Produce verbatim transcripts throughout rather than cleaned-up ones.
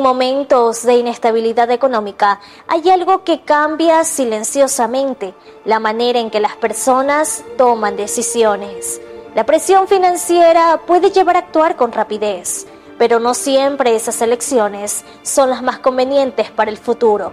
momentos de inestabilidad económica hay algo que cambia silenciosamente la manera en que las personas toman decisiones. La presión financiera puede llevar a actuar con rapidez, pero no siempre esas elecciones son las más convenientes para el futuro.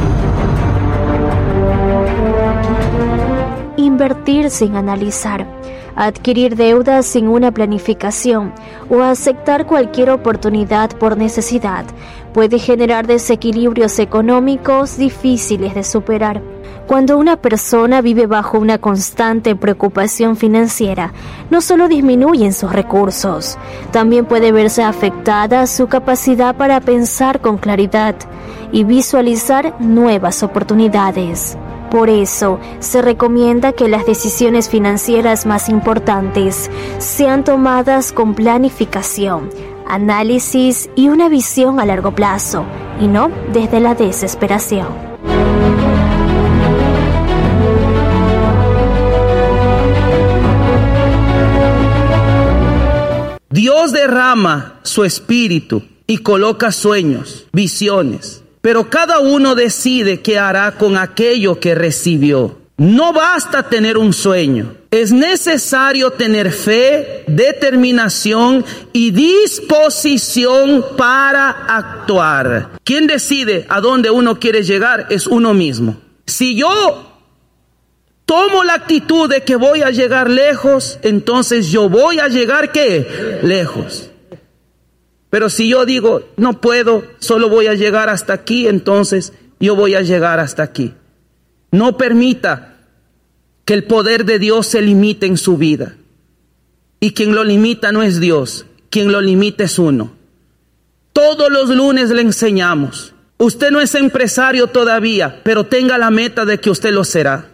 Invertir sin analizar, adquirir deudas sin una planificación o aceptar cualquier oportunidad por necesidad puede generar desequilibrios económicos difíciles de superar. Cuando una persona vive bajo una constante preocupación financiera, no solo disminuyen sus recursos, también puede verse afectada su capacidad para pensar con claridad y visualizar nuevas oportunidades. Por eso, se recomienda que las decisiones financieras más importantes sean tomadas con planificación, análisis y una visión a largo plazo, y no desde la desesperación. Dios derrama su espíritu y coloca sueños, visiones, pero cada uno decide qué hará con aquello que recibió. No basta tener un sueño, es necesario tener fe, determinación y disposición para actuar. Quien decide a dónde uno quiere llegar es uno mismo. Si yo tomo la actitud de que voy a llegar lejos, entonces yo voy a llegar, ¿qué? Lejos. Pero si yo digo, no puedo, solo voy a llegar hasta aquí, entonces yo voy a llegar hasta aquí. No permita que el poder de Dios se limite en su vida. Y quien lo limita no es Dios, quien lo limita es uno. Todos los lunes le enseñamos. Usted no es empresario todavía, pero tenga la meta de que usted lo será.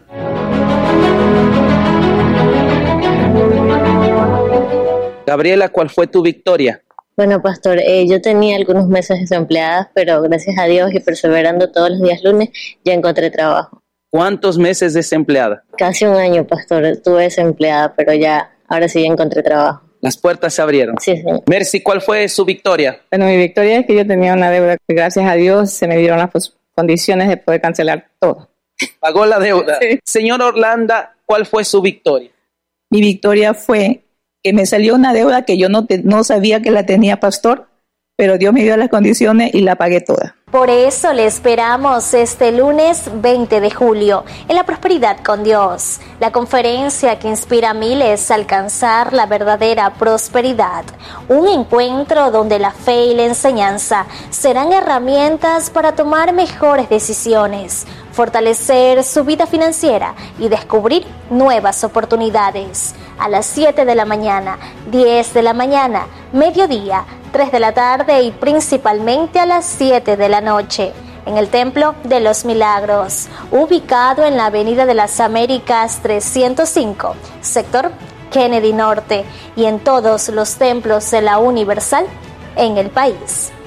Gabriela, ¿cuál fue tu victoria? Bueno, pastor, eh, yo tenía algunos meses desempleada, pero gracias a Dios y perseverando todos los días lunes, ya encontré trabajo. ¿Cuántos meses desempleada? Casi un año, pastor, estuve desempleada, pero ya, ahora sí ya encontré trabajo. Las puertas se abrieron. Sí, señor. Mercy, ¿cuál fue su victoria? Bueno, mi victoria es que yo tenía una deuda que gracias a Dios se me dieron las condiciones de poder cancelar todo. Pagó la deuda. Sí. Señor Orlando, ¿cuál fue su victoria? Mi victoria fue que me salió una deuda que yo no, te, no sabía que la tenía, pastor, pero Dios me dio las condiciones y la pagué toda. Por eso le esperamos este lunes veinte de julio en La Prosperidad con Dios, la conferencia que inspira a miles a alcanzar la verdadera prosperidad. Un encuentro donde la fe y la enseñanza serán herramientas para tomar mejores decisiones, fortalecer su vida financiera y descubrir nuevas oportunidades. A las siete de la mañana, diez de la mañana, mediodía, tres de la tarde y principalmente a las siete de la noche, en el Templo de los Milagros, ubicado en la Avenida de las Américas trescientos cinco, sector Kennedy Norte, y en todos los templos de la Universal en el país.